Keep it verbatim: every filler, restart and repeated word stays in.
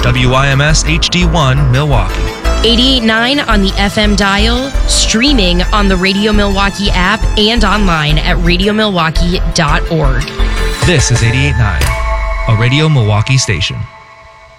W I M S H D one Milwaukee. eighty-eight point nine on the F M dial, streaming on the Radio Milwaukee app and online at radio milwaukee dot org. This is eighty-eight point nine, a Radio Milwaukee station.